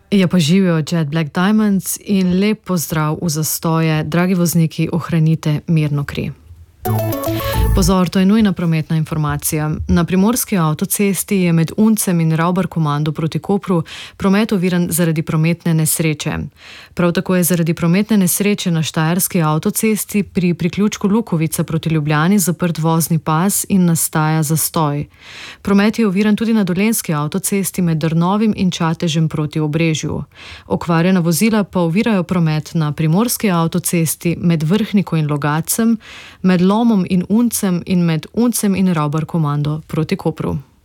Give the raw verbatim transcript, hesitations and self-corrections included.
Ja, pa živijo Jet Black Diamonds in lep pozdrav v zastoje. Dragi vozniki, ohranite mirno kri. Pozor, to je nujna prometna informacija. Na primorski avtocesti je med Uncem in Ravbarkomando proti Kopru promet oviran zaradi prometne nesreče. Prav tako je zaradi prometne nesreče na štajerski avtocesti pri priključku Lukovica proti Ljubljani zaprt vozni pas in nastaja zastoj. Promet je oviran tudi na dolenjski avtocesti med Drnovim in Čatežem proti Obrežju. Okvarjena vozila pa ovirajo promet na primorski avtocesti med Vrhniko in Logacem, med Lomom in Uncem in med Uncem in Ravbarkomando proti Kopru.